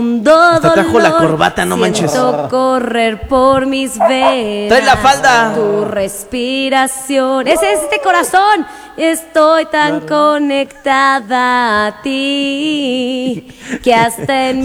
profundo hasta trajo dolor. la corbata, no manches. Siento correr por mis venas. Trae la falda. Tu respiración. Ese es este corazón. Estoy tan conectada a ti que hasta en